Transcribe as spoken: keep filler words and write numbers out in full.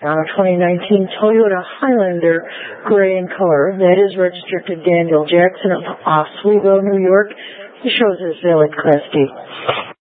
On a twenty nineteen Toyota Highlander gray in color that is registered to Daniel Jackson of Oswego, New York. He shows his valid Class D.